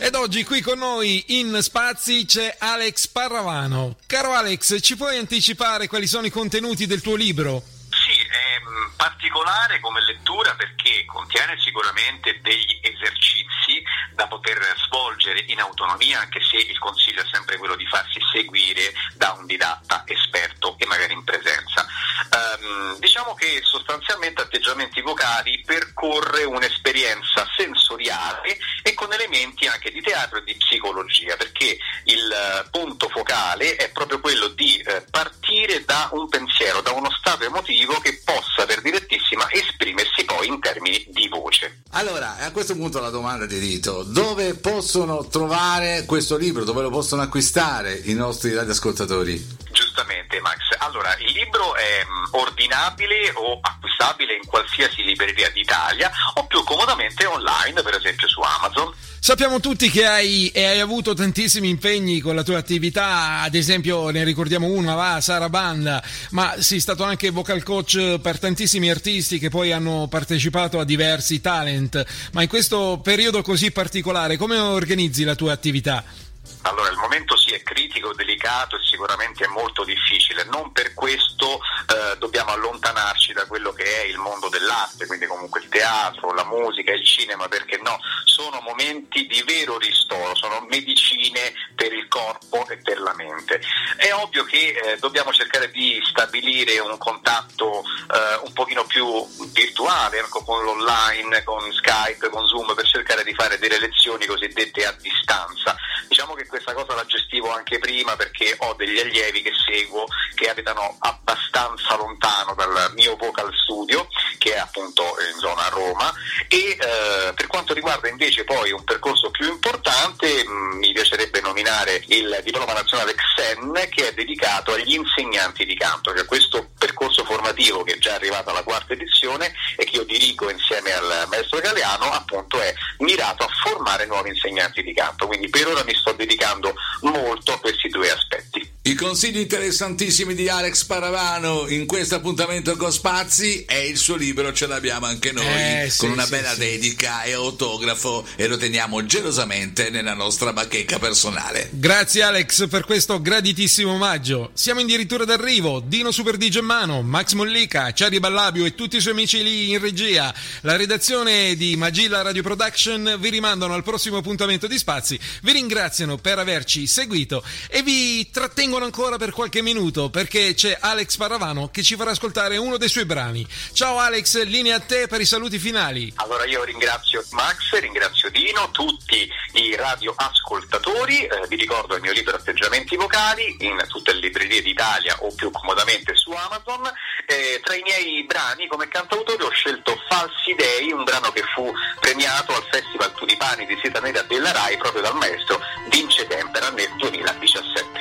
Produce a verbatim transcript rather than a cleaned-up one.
Ed oggi qui con noi in Spazi c'è Alex Parravano. Caro Alex, ci puoi anticipare quali sono i contenuti del tuo libro? Sì, è particolare come lettura perché contiene sicuramente degli esercizi da poter svolgere in autonomia, anche se il consiglio è sempre quello di farsi seguire da un didatta esperto e magari in presenza. Um, diciamo che sostanzialmente Atteggiamenti vocali percorre un'esperienza sensoriale e con elementi anche di teatro e di psicologia, perché il punto focale è proprio quello di eh, partire da un pensiero, da uno stato emotivo che possa per direttissima esprimersi poi in termini di voce. Allora, a questo punto la domanda di Rito: dove possono trovare questo libro, dove lo possono acquistare i nostri radioascoltatori? Giustamente, Max. Allora, il libro è mh, ordinabile o acquistabile in qualsiasi libreria d'Italia o più comodamente online, per esempio su Amazon. Sappiamo tutti che hai, e hai avuto tantissimi impegni con la tua attività, ad esempio ne ricordiamo una, va, Sara Banda, ma sei stato anche vocal coach per tantissimi artisti che poi hanno partecipato a diversi talent, ma in questo periodo così particolare come organizzi la tua attività? Allora, il momento sì è critico, delicato e sicuramente è molto difficile, non per questo eh, dobbiamo allontanarci da quello che è il mondo dell'arte, quindi comunque il teatro, la musica, il cinema, perché no, sono momenti di vero ristoro, sono medicine per il corpo e per la mente. È ovvio che eh, dobbiamo cercare di stabilire un contatto eh, un pochino più virtuale, ecco, con l'online, con Skype, con Zoom, per cercare di fare delle lezioni cosiddette a distanza. Diciamo che questa cosa la gestivo anche prima perché ho degli allievi che seguo che abitano abbastanza lontano dal mio vocal studio, che è appunto in zona Roma, e eh, per quanto riguarda invece poi un percorso più importante mh, mi piacerebbe nominare il Diploma Nazionale Xen, che è dedicato agli insegnanti di canto, cioè questo percorso formativo che è già arrivato alla quarta edizione e che io dirigo insieme al maestro Galeano, appunto è mirato a formare nuovi insegnanti di canto, quindi per ora mi sto dedicando molto a questi due aspetti. I consigli interessantissimi di Alex Parravano in questo appuntamento con Spazi, e il suo libro ce l'abbiamo anche noi, eh, sì, con una sì, bella sì. dedica e autografo, e lo teniamo gelosamente nella nostra bacheca personale. Grazie Alex per questo graditissimo omaggio. Siamo addirittura d'arrivo. Dino Super D J in mano, Max Mollica, Ciari Ballabio e tutti i suoi amici lì in regia. La redazione di Magilla Radio Production vi rimandano al prossimo appuntamento di Spazi, vi ringraziano per averci seguito e vi trattengono ancora per qualche minuto perché c'è Alex Parravano che ci farà ascoltare uno dei suoi brani. Ciao Alex, linea a te per i saluti finali. Allora io ringrazio Max, ringrazio Dino, tutti i radioascoltatori, eh, vi ricordo il mio libro Atteggiamenti vocali in tutte le librerie d'Italia o più comodamente su Amazon. Eh, tra i miei brani come cantautore ho scelto Falsi Dei, un brano che fu premiato al Festival Tulipani di Sitanera della Rai proprio dal maestro Vince Tempera nel duemiladiciassette.